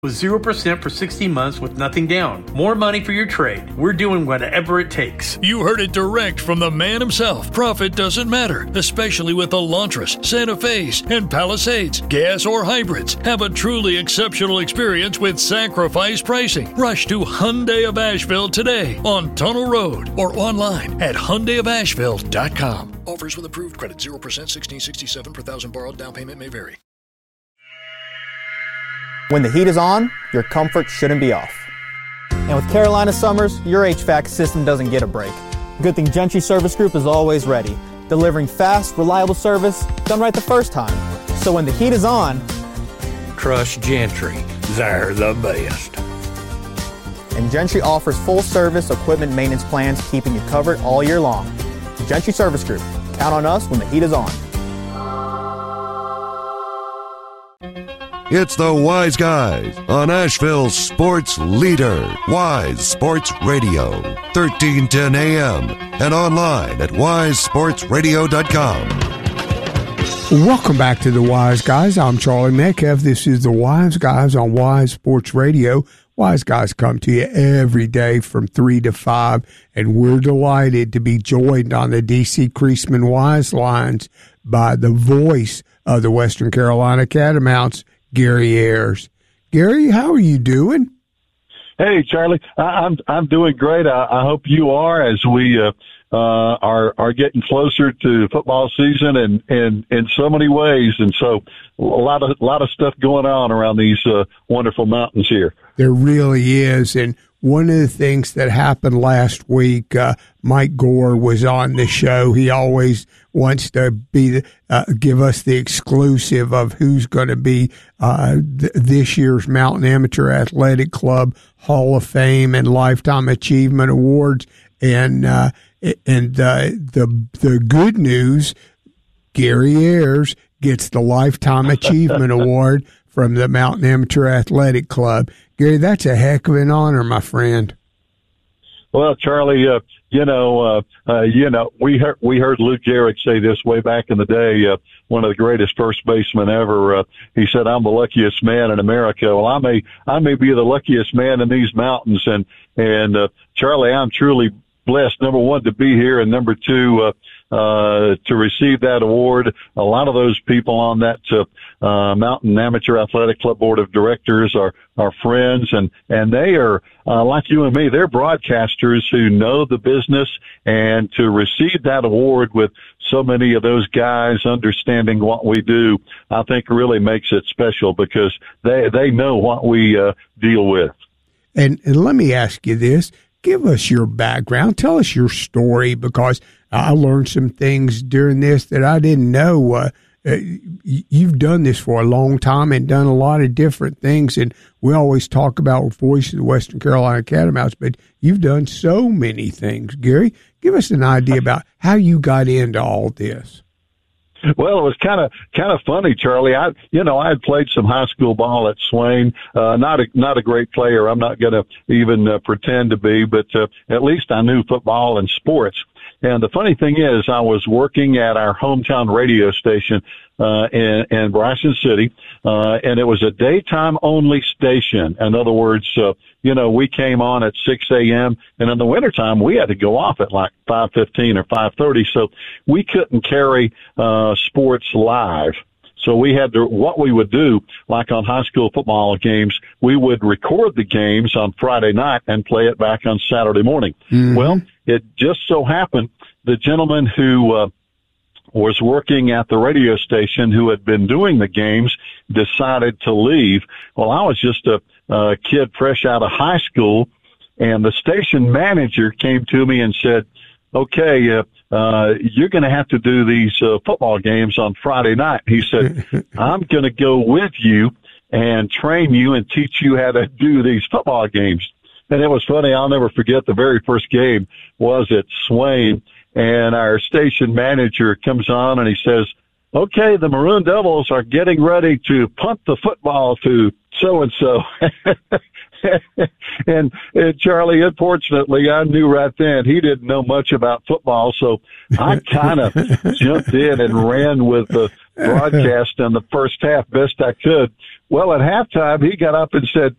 with 0% for 60 months with nothing down. More money for your trade. We're doing whatever it takes. You heard it direct from the man himself. Profit doesn't matter, especially with Elantris, Santa Fe's, and Palisades. Gas or hybrids. Have a truly exceptional experience with sacrifice pricing. Rush to Hyundai of Asheville today on Tunnel Road or online at HyundaiofAsheville.com. Offers with approved credit 0%, 1667 per thousand borrowed. Down payment may vary. When the heat is on, your comfort shouldn't be off. And with Carolina summers, your HVAC system doesn't get a break. Good thing Gentry Service Group is always ready, delivering fast, reliable service done right the first time. So when the heat is on, trust Gentry. They're the best. And Gentry offers full service equipment maintenance plans, keeping you covered all year long. Gentry Service Group. Count on us when the heat is on. It's the Wise Guys on Asheville's sports leader, Wise Sports Radio, 1310 AM, and online at wisesportsradio.com. Welcome back to the Wise Guys. I'm Charlie Metcalf. This is the Wise Guys on Wise Sports Radio. Wise Guys come to you every day from 3 to 5, and we're delighted to be joined on the D.C. Creasman Wise lines by the voice of the Western Carolina Catamounts, Gary Ayers. Gary, how are you doing? Hey, Charlie. I'm doing great. I hope you are, as we are getting closer to football season and in so many ways. And so a lot of stuff going on around these wonderful mountains here. There really is. And one of the things that happened last week, Mike Gore was on the show. He always wants to be give us the exclusive of who's going to be this year's Mountain Amateur Athletic Club Hall of Fame and Lifetime Achievement Awards. And the good news, Gary Ayers gets the Lifetime Achievement Award from the Mountain Amateur Athletic Club. Gary, that's a heck of an honor, my friend. Well, Charlie, we heard Lou Gehrig say this way back in the day. One of the greatest first basemen ever. He said, "I'm the luckiest man in America." Well, I may be the luckiest man in these mountains, and Charlie, I'm truly blessed. Number one, to be here, and number two, to receive that award. A lot of those people on that Mountain Amateur Athletic Club Board of Directors are friends, and they are like you and me. They're broadcasters who know the business, and to receive that award with so many of those guys understanding what we do, I think really makes it special, because they know what we deal with. And let me ask you this. Give us your background. Tell us your story, because I learned some things during this that I didn't know. You've done this for a long time and done a lot of different things, and we always talk about Voice of the Western Carolina Catamounts, but you've done so many things. Gary, give us an idea about how you got into all this. Well, it was kind of funny, Charlie. I had played some high school ball at Swain. Not a great player. I'm not going to even pretend to be, but at least I knew football and sports. And the funny thing is, I was working at our hometown radio station in Bryson City, and it was a daytime only station. In other words, we came on at 6 a.m. and in the wintertime we had to go off at like 5:15 or 5:30, so we couldn't carry sports live. So we had to, what we would do, like on high school football games, we would record the games on Friday night and play it back on Saturday morning. Mm-hmm. Well, it just so happened the gentleman who was working at the radio station, who had been doing the games, decided to leave. Well, I was just a kid fresh out of high school, and the station manager came to me and said, "Okay, you're going to have to do these football games on Friday night." He said, "I'm going to go with you and train you and teach you how to do these football games." And it was funny. I'll never forget, the very first game was at Swain, and our station manager comes on and he says, "Okay, the Maroon Devils are getting ready to punt the football to so-and-so." And Charlie, unfortunately, I knew right then he didn't know much about football, so I kind of jumped in and ran with the broadcast in the first half best I could. Well, at halftime, he got up and said,